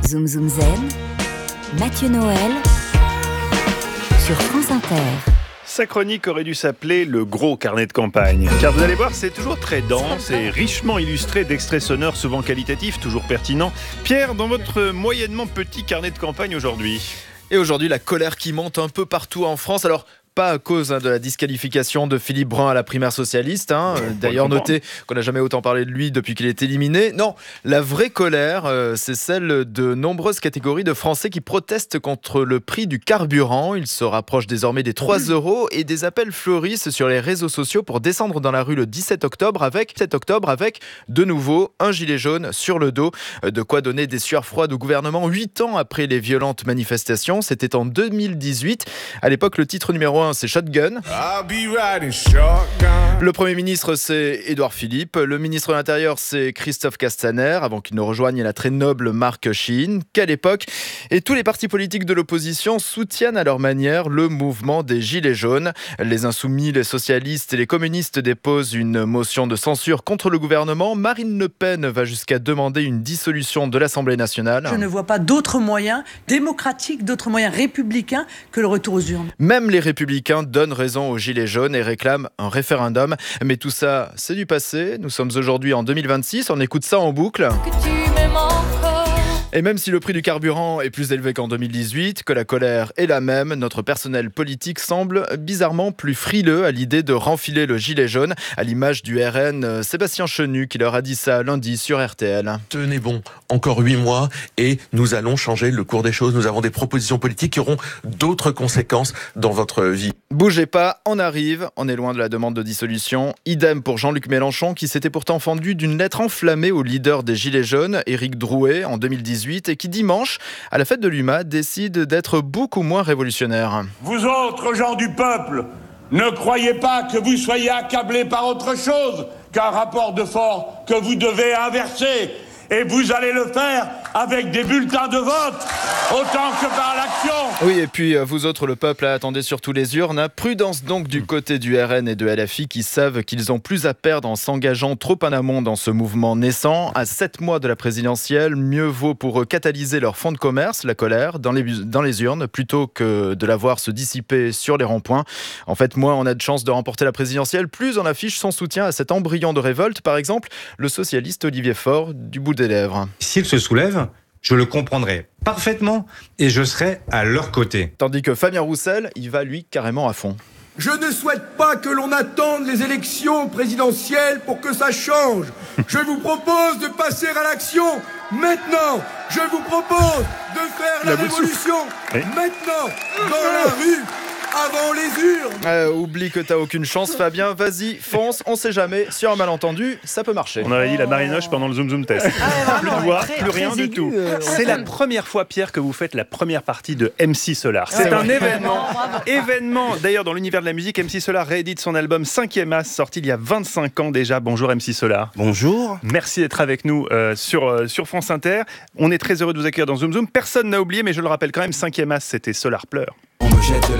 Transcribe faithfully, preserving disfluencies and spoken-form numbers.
Zoom Zoom Zen, Mathieu Noël sur France Inter. Sa chronique aurait dû s'appeler « Le gros carnet de campagne ». Car vous allez voir, c'est toujours très dense et richement illustré d'extraits sonores souvent qualitatifs, toujours pertinents. Pierre, dans votre moyennement petit carnet de campagne aujourd'hui. Et aujourd'hui, la colère qui monte un peu partout en France. Alors, pas à cause hein, de la disqualification de Philippe Brun à la primaire socialiste. Hein. Ouais, D'ailleurs, notez qu'on n'a jamais autant parlé de lui depuis qu'il est éliminé. Non, la vraie colère, euh, c'est celle de nombreuses catégories de Français qui protestent contre le prix du carburant. Il se rapproche désormais des trois euros et des appels fleurissent sur les réseaux sociaux pour descendre dans la rue le dix-sept octobre avec, sept octobre avec de nouveau un gilet jaune sur le dos. De quoi donner des sueurs froides au gouvernement huit ans après les violentes manifestations. C'était en deux mille dix-huit. À l'époque, le titre numéro un, c'est Shotgun. Le Premier ministre, c'est Édouard Philippe. Le ministre de l'Intérieur, c'est Christophe Castaner, avant qu'il ne rejoigne la très noble Marc Chine. Quelle époque! Et tous les partis politiques de l'opposition soutiennent à leur manière le mouvement des Gilets jaunes. Les Insoumis, les socialistes et les communistes déposent une motion de censure contre le gouvernement. Marine Le Pen va jusqu'à demander une dissolution de l'Assemblée nationale. Je ne vois pas d'autres moyens démocratiques, d'autres moyens républicains que le retour aux urnes. Même les républicains donnent raison aux Gilets jaunes et réclament un référendum. Mais tout ça, c'est du passé. Nous sommes aujourd'hui en deux mille vingt-six. On écoute ça en boucle. Que tu m'aimes encore. Et même si le prix du carburant est plus élevé qu'en deux mille dix-huit, que la colère est la même, notre personnel politique semble bizarrement plus frileux à l'idée de renfiler le gilet jaune, à l'image du R N Sébastien Chenu qui leur a dit ça lundi sur R T L. Tenez bon, encore huit mois et nous allons changer le cours des choses. Nous avons des propositions politiques qui auront d'autres conséquences dans votre vie. Bougez pas, on arrive, on est loin de la demande de dissolution. Idem pour Jean-Luc Mélenchon qui s'était pourtant fendu d'une lettre enflammée au leader des Gilets jaunes, Éric Drouet, en deux mille dix-huit, et qui dimanche, à la fête de l'U M A, décide d'être beaucoup moins révolutionnaire. Vous autres gens du peuple, ne croyez pas que vous soyez accablés par autre chose qu'un rapport de force que vous devez inverser. Et vous allez le faire avec des bulletins de vote, autant que par l'action. Oui, et puis vous autres, le peuple, attendez surtout les urnes. Prudence donc du côté du R N et de L F I qui savent qu'ils ont plus à perdre en s'engageant trop en amont dans ce mouvement naissant. À sept mois de la présidentielle, mieux vaut pour eux catalyser leur fonds de commerce, la colère, dans les, dans les urnes, plutôt que de la voir se dissiper sur les ronds-points. En fait, moins on a de chances de remporter la présidentielle, plus on affiche son soutien à cet embryon de révolte. Par exemple, le socialiste Olivier Faure, du bout des lèvres. S'ils se soulèvent, je le comprendrai parfaitement et je serai à leur côté. Tandis que Fabien Roussel, il va lui carrément à fond. Je ne souhaite pas que l'on attende les élections présidentielles pour que ça change. Je vous propose de passer à l'action maintenant. Je vous propose de faire la, la révolution oui. maintenant, dans la rue. Avant les urnes. euh, Oublie que t'as aucune chance, Fabien. Vas-y, fonce, on sait jamais. Sur un malentendu, ça peut marcher. On avait dit la marinoche pendant le Zoom Zoom test. Ah, plus de voix, très, plus rien très du aigu, tout. Euh, C'est la première fois, Pierre, que vous faites la première partie de M C Solar. C'est ouais. un événement. événement. D'ailleurs, dans l'univers de la musique, M C Solar réédite son album cinquième As, sorti il y a vingt-cinq ans déjà. Bonjour M C Solar. Bonjour. Merci d'être avec nous euh, sur, euh, sur France Inter. On est très heureux de vous accueillir dans Zoom Zoom. Personne n'a oublié, mais je le rappelle quand même, cinquième As, c'était Solar Pleure. On me jette de la